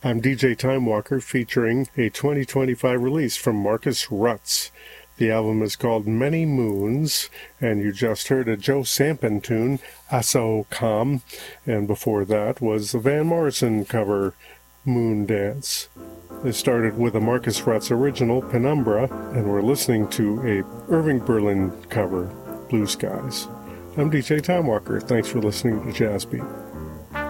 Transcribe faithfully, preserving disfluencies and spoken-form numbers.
I'm D J Timewalker, featuring a twenty twenty-five release from Marcus Rutz. The album is called Many Moons, and you just heard a Joe Sampen tune, Aso Kam, and before that was the Van Morrison cover, Moon Dance. They started with a Marcus Rutz original, Penumbra, and we're listening to a Irving Berlin cover, Blue Skies. I'm D J Timewalker. Thanks for listening to Jazz Beat.